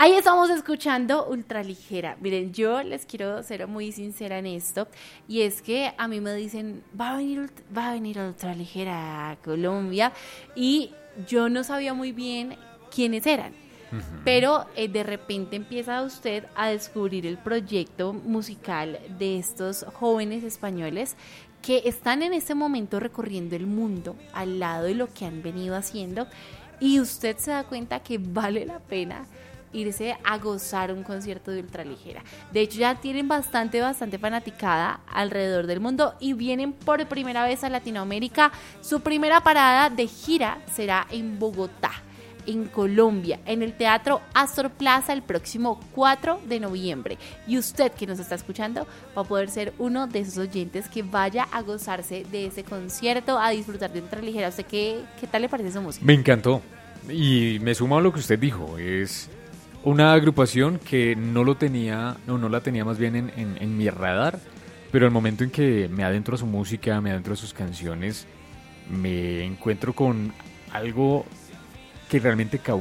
Ahí estamos escuchando Ultraligera. Miren, yo les quiero ser muy sincera en esto, y es que a mí me dicen, va a venir Ultraligera a Colombia, y yo no sabía muy bien quiénes eran. Pero de repente empieza usted a descubrir el proyecto musical de estos jóvenes españoles que están en este momento recorriendo el mundo al lado de lo que han venido haciendo, y usted se da cuenta que vale la pena irse a gozar un concierto de Ultraligera. De hecho, ya tienen bastante fanaticada alrededor del mundo y vienen por primera vez a Latinoamérica. Su primera parada de gira será en Bogotá, en Colombia, en el Teatro Astor Plaza el próximo 4 de noviembre. Y usted que nos está escuchando va a poder ser uno de esos oyentes que vaya a gozarse de ese concierto, a disfrutar de Ultraligera. ¿Usted qué tal le parece su música? Me encantó. Y me sumo a lo que usted dijo. Es una agrupación que no la tenía más bien en mi radar, pero al momento en que me adentro a su música, me adentro a sus canciones, me encuentro con algo que realmente